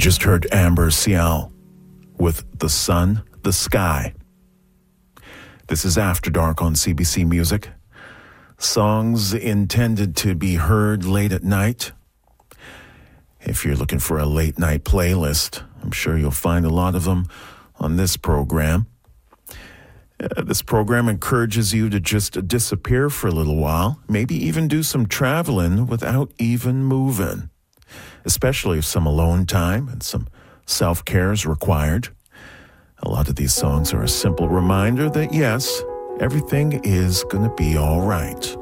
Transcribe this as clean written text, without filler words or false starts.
just heard Amber Cial with The Sun, the Sky. This is After Dark on CBC Music. Songs intended to be heard late at night. If you're looking for a late night playlist, I'm sure you'll find a lot of them on this program. This program encourages you to just disappear for a little while, maybe even do some traveling without even moving, especially if some alone time and some self-care is required. A lot of these songs are a simple reminder that, yes, everything is going to be all right.